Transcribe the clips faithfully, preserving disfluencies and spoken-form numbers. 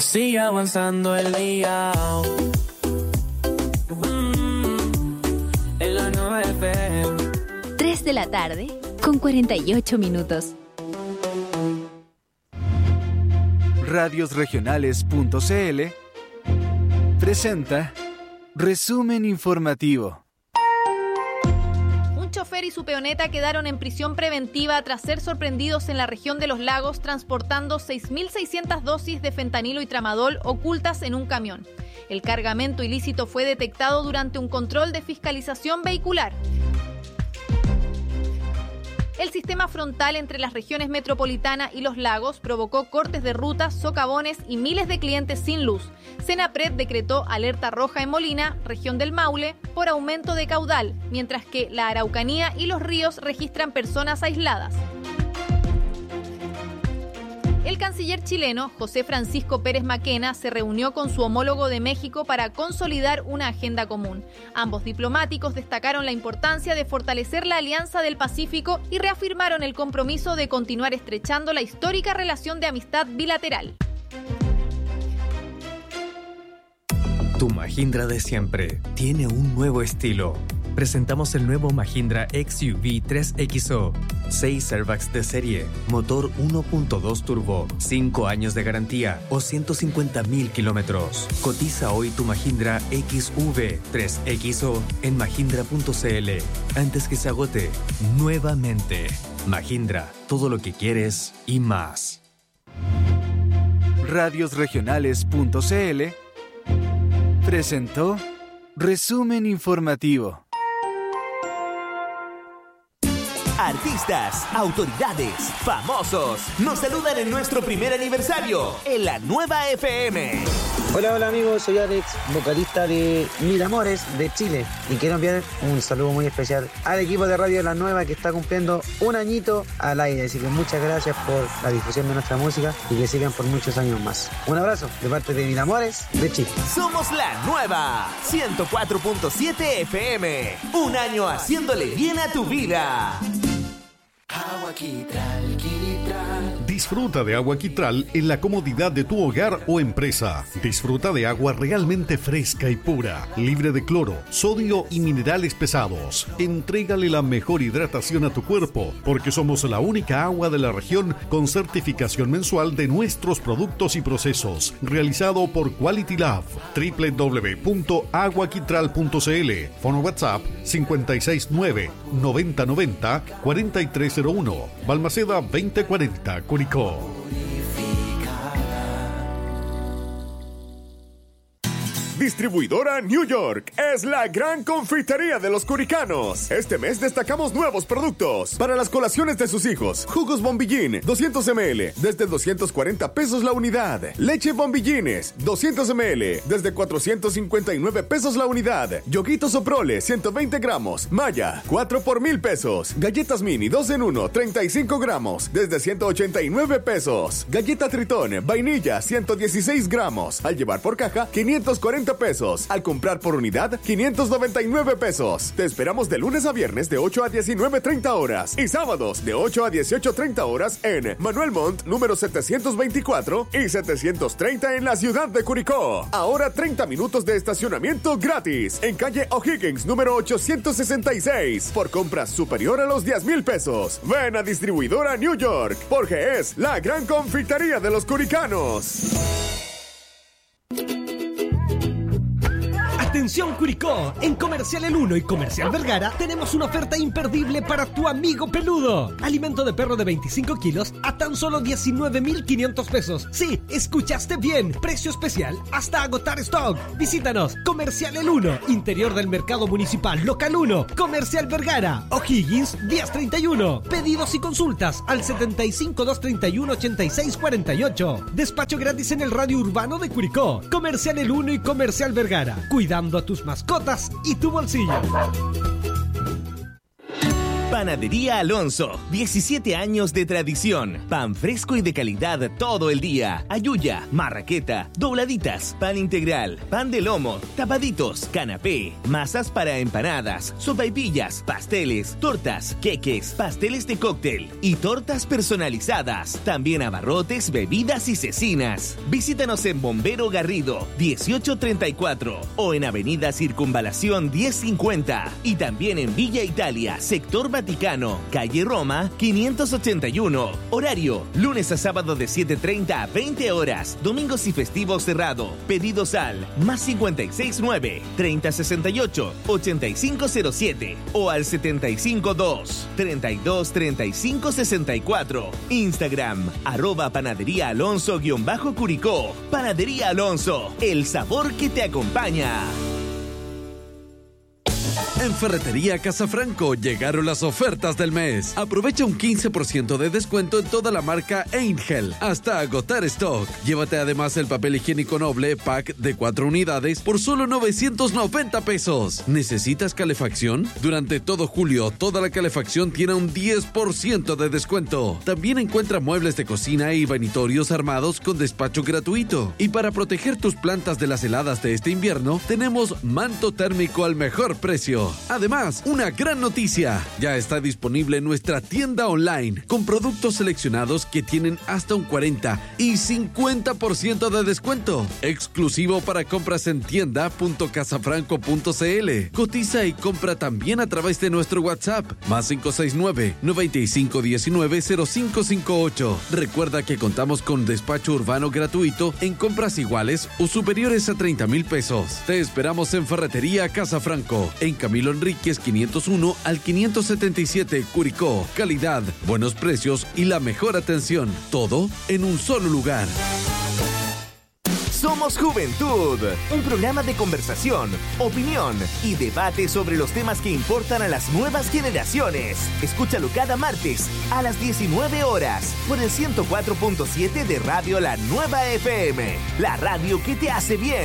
Sigue avanzando el día. Mm, en la nueva F M. tres de la tarde con cuarenta y ocho minutos. radiosregionales punto c l presenta Resumen Informativo. Un chofer y su peoneta quedaron en prisión preventiva tras ser sorprendidos en la región de Los Lagos transportando seis mil seiscientas dosis de fentanilo y tramadol ocultas en un camión. El cargamento ilícito fue detectado durante un control de fiscalización vehicular. El sistema frontal entre las regiones metropolitana y Los Lagos provocó cortes de rutas, socavones y miles de clientes sin luz. Senapred decretó alerta roja en Molina, región del Maule, por aumento de caudal, mientras que la Araucanía y los ríos registran personas aisladas. El canciller chileno, José Francisco Pérez Maquena, se reunió con su homólogo de México para consolidar una agenda común. Ambos diplomáticos destacaron la importancia de fortalecer la Alianza del Pacífico y reafirmaron el compromiso de continuar estrechando la histórica relación de amistad bilateral. Tu Mahindra de siempre tiene un nuevo estilo. Presentamos el nuevo Mahindra X U V tres X O. seis airbags de serie, motor uno punto dos turbo, cinco años de garantía o ciento cincuenta mil kilómetros. Cotiza hoy tu Mahindra X V tres X O en mahindra punto c l antes que se agote nuevamente. Mahindra, todo lo que quieres y más. radiosregionales punto c l presentó Resumen Informativo. Artistas, autoridades, famosos nos saludan en nuestro primer aniversario en la nueva F M. Hola, hola amigos, soy Alex, vocalista de Mil Amores de Chile, y quiero enviar un saludo muy especial al equipo de Radio La Nueva que está cumpliendo un añito al aire, así que muchas gracias por la difusión de nuestra música y que sigan por muchos años más. Un abrazo de parte de Mil Amores de Chile. Somos La Nueva, ciento cuatro punto siete F M, un año haciéndole bien a tu vida. Agua Quitral, Quitral. Disfruta de agua Quitral en la comodidad de tu hogar o empresa. Disfruta de agua realmente fresca y pura, libre de cloro, sodio y minerales pesados. Entrégale la mejor hidratación a tu cuerpo, porque somos la única agua de la región con certificación mensual de nuestros productos y procesos, realizado por Quality Lab. doble u doble u doble u punto agua quitral punto c l. Fono WhatsApp cinco seis nueve, noventa noventa, cuarenta y tres cero uno. Balmaceda veinte cuarenta, Curicó. Distribuidora New York es la gran confitería de los curicanos. Este mes destacamos nuevos productos para las colaciones de sus hijos. Jugos Bombillín, doscientos mililitros, desde doscientos cuarenta pesos la unidad. Leche Bombillines, doscientos mililitros, desde cuatrocientos cincuenta y nueve pesos la unidad. Yoguito Soprole, ciento veinte gramos. Maya, cuatro por mil pesos. Galletas Mini, dos en uno, treinta y cinco gramos, desde ciento ochenta y nueve pesos. Galleta Tritón, vainilla, ciento dieciséis gramos. Al llevar por caja, quinientos cuarenta pesos. Al comprar por unidad, quinientos noventa y nueve pesos. Te esperamos de lunes a viernes de ocho a diecinueve treinta horas y sábados de ocho a dieciocho treinta horas en Manuel Montt número setecientos veinticuatro y setecientos treinta en la ciudad de Curicó. Ahora treinta minutos de estacionamiento gratis en calle O'Higgins número ochocientos sesenta y seis por compras superior a los diez mil pesos. Ven a Distribuidora New York porque es la gran confitería de los curicanos. Atención Curicó, en Comercial El Uno y Comercial Vergara tenemos una oferta imperdible para tu amigo peludo. Alimento de perro de veinticinco kilos a tan solo diecinueve mil quinientos pesos. Sí, escuchaste bien, precio especial hasta agotar stock. Visítanos, Comercial El Uno, interior del Mercado Municipal Local uno, Comercial Vergara, O'Higgins diez treinta y uno. Pedidos y consultas al setenta y cinco, doscientos treinta y uno, ochenta y seis cuarenta y ocho. Despacho gratis en el radio urbano de Curicó. Comercial El Uno y Comercial Vergara, cuidando a tus mascotas y tu bolsillo. Panadería Alonso, diecisiete años de tradición. Pan fresco y de calidad todo el día. Ayuya, marraqueta, dobladitas, pan integral, pan de lomo, tapaditos, canapé, masas para empanadas, sopaipillas, pasteles, tortas, queques, pasteles de cóctel y tortas personalizadas. También abarrotes, bebidas y cecinas. Visítanos en Bombero Garrido, dieciocho treinta y cuatro o en Avenida Circunvalación diez cincuenta y también en Villa Italia, sector Vaticano, calle Roma, quinientos ochenta y uno. Horario, lunes a sábado de siete treinta a veinte horas, domingos y festivos cerrado. Pedidos al más cincuenta y seis nueve, treinta sesenta y ocho, ochenta y cinco cero siete o al setenta y cinco dos, treinta y dos treinta y cinco sesenta y cuatro. Instagram, arroba panadería Alonso guión bajo Curicó. Panadería Alonso, el sabor que te acompaña. En Ferretería Casafranco llegaron las ofertas del mes. Aprovecha un quince por ciento de descuento en toda la marca Angel hasta agotar stock. Llévate además el papel higiénico noble pack de cuatro unidades por solo novecientos noventa pesos. ¿Necesitas calefacción? Durante todo julio, toda la calefacción tiene un diez por ciento de descuento. También encuentra muebles de cocina y vanitorios armados con despacho gratuito. Y para proteger tus plantas de las heladas de este invierno, tenemos manto térmico al mejor precio. Además, una gran noticia, ya está disponible en nuestra tienda online con productos seleccionados que tienen hasta un cuarenta y cincuenta por ciento de descuento, exclusivo para compras en tienda punto casafranco punto cl. Cotiza y compra también a través de nuestro WhatsApp, más cinco seis nueve, noventa y cinco diecinueve, cero cinco cinco ocho. Recuerda que contamos con despacho urbano gratuito en compras iguales o superiores a treinta mil pesos. Te esperamos en Ferretería Casafranco, en Camilo Enríquez quinientos uno al quinientos setenta y siete, Curicó. Calidad, buenos precios y la mejor atención. Todo en un solo lugar. Somos Juventud, un programa de conversación, opinión y debate sobre los temas que importan a las nuevas generaciones. Escúchalo cada martes a las diecinueve horas por el ciento cuatro punto siete de Radio La Nueva F M, la radio que te hace bien.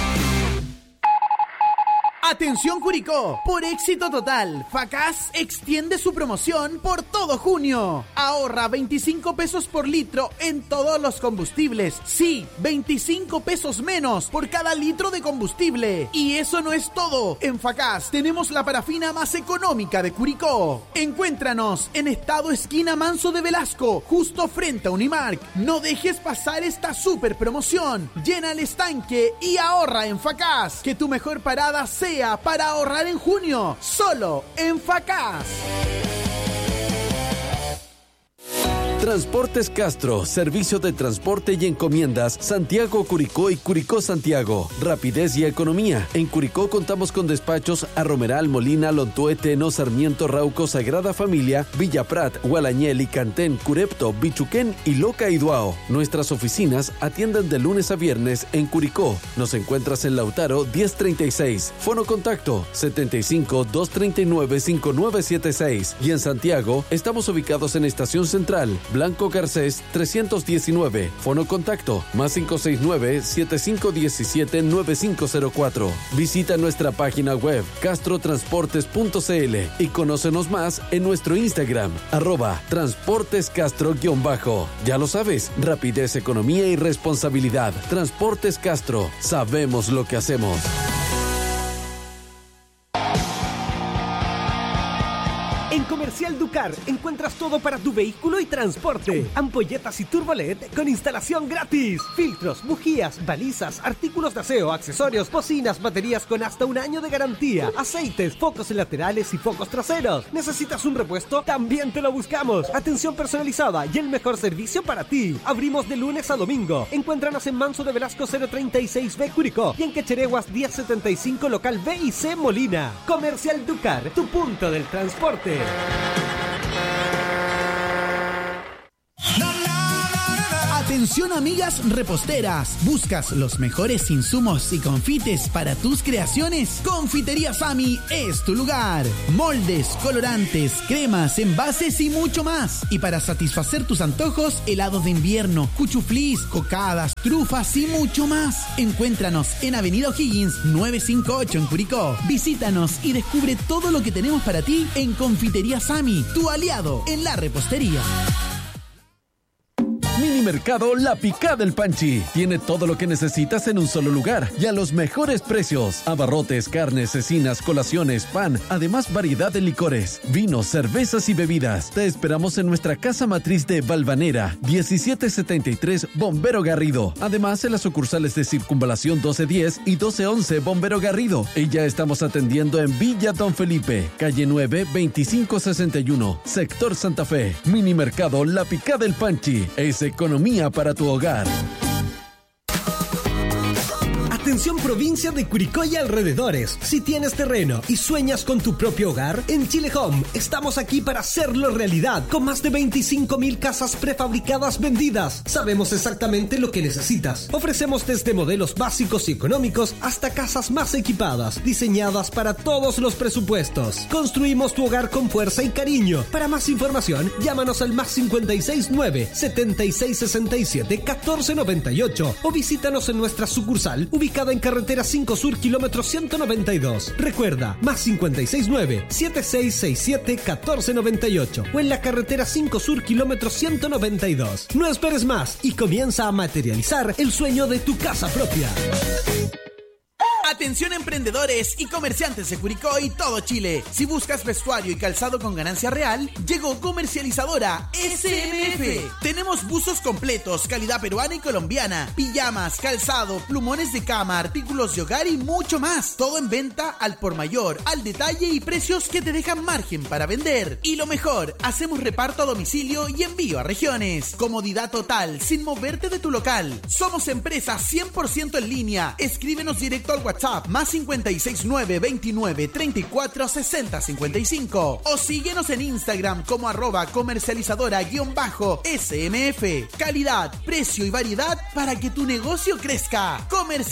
Atención Curicó, por éxito total, Facaz extiende su promoción por todo junio. Ahorra veinticinco pesos por litro en todos los combustibles. Sí, veinticinco pesos menos por cada litro de combustible. Y eso no es todo. En Facaz tenemos la parafina más económica de Curicó. Encuéntranos en Estado esquina Manso de Velasco, justo frente a Unimark. No dejes pasar esta super promoción. Llena el estanque y ahorra en Facaz. Que tu mejor parada sea para ahorrar en junio, solo en Facaz. Transportes Castro, servicio de transporte y encomiendas Santiago Curicó y Curicó Santiago. Rapidez y economía. En Curicó contamos con despachos a Romeral, Molina, Lontué, Teno, Sarmiento, Rauco, Sagrada Familia, Villa Prat, Gualañel, Icantén, Curepto, Bichuquén y Loca y Duao. Nuestras oficinas atienden de lunes a viernes en Curicó. Nos encuentras en Lautaro diez treinta y seis. Fono contacto setenta y cinco, doscientos treinta y nueve, cincuenta y nueve setenta y seis. Y en Santiago estamos ubicados en Estación Central, Blanco Garcés trescientos diecinueve. Fono contacto más cinco seis nueve, setenta y cinco diecisiete, noventa y cinco cero cuatro. Visita nuestra página web castrotransportes punto cl y conócenos más en nuestro Instagram arroba transportescastro-bajo. Ya lo sabes, rapidez, economía y responsabilidad. Transportes Castro, sabemos lo que hacemos. En Comercial Ducar encuentras todo para tu vehículo y transporte. Ampolletas y turbolet con instalación gratis. Filtros, bujías, balizas, artículos de aseo, accesorios, bocinas, baterías con hasta un año de garantía. Aceites, focos laterales y focos traseros. ¿Necesitas un repuesto? También te lo buscamos. Atención personalizada y el mejor servicio para ti. Abrimos de lunes a domingo. Encuéntranos en Manso de Velasco cero treinta y seis B Curicó y en Quechereguas diez setenta y cinco local B y C Molina. Comercial Ducar, tu punto del transporte. Atención amigas reposteras, ¿buscas los mejores insumos y confites para tus creaciones? Confitería Sami es tu lugar. Moldes, colorantes, cremas, envases y mucho más. Y para satisfacer tus antojos, helados de invierno, cuchuflís, cocadas, trufas y mucho más. Encuéntranos en Avenida O'Higgins nueve cinco ocho en Curicó. Visítanos y descubre todo lo que tenemos para ti en Confitería Sami, tu aliado en la repostería. Mini Mercado La Picada del Panchi. Tiene todo lo que necesitas en un solo lugar y a los mejores precios. Abarrotes, carnes, cecinas, colaciones, pan, además variedad de licores, vinos, cervezas y bebidas. Te esperamos en nuestra casa matriz de Valvanera, diecisiete setenta y tres Bombero Garrido. Además en las sucursales de Circunvalación doce diez y doce once Bombero Garrido. Y ya estamos atendiendo en Villa Don Felipe, calle nueve, veinticinco sesenta y uno, sector Santa Fe. Mini Mercado La Picada del Panchi. Es economía para tu hogar. Atención provincia de Curicó y alrededores. Si tienes terreno y sueñas con tu propio hogar, en Chile Home estamos aquí para hacerlo realidad. Con más de veinticinco mil casas prefabricadas vendidas. Sabemos exactamente lo que necesitas. Ofrecemos desde modelos básicos y económicos hasta casas más equipadas, diseñadas para todos los presupuestos. Construimos tu hogar con fuerza y cariño. Para más información, llámanos al más cincuenta y seis nueve, setenta y seis sesenta y siete, catorce noventa y ocho o visítanos en nuestra sucursal ubicada en carretera cinco Sur, kilómetro ciento noventa y dos. Recuerda, más cincuenta y seis nueve, setenta y seis sesenta y siete, catorce noventa y ocho o en la carretera cinco Sur, kilómetro ciento noventa y dos. No esperes más y comienza a materializar el sueño de tu casa propia. Atención emprendedores y comerciantes de Curicó y todo Chile. Si buscas vestuario y calzado con ganancia real, llegó Comercializadora S M F. Tenemos buzos completos, calidad peruana y colombiana, pijamas, calzado, plumones de cama, artículos de hogar y mucho más. Todo en venta al por mayor, al detalle y precios que te dejan margen para vender. Y lo mejor, hacemos reparto a domicilio y envío a regiones. Comodidad total, sin moverte de tu local. Somos empresa cien por ciento en línea. Escríbenos directo al WhatsApp más cincuenta y seis nueve, veintinueve, treinta y cuatro, sesenta, cincuenta y cinco o síguenos en Instagram como arroba comercializadora guión bajo S M F. Calidad, precio y variedad para que tu negocio crezca. Comercializadora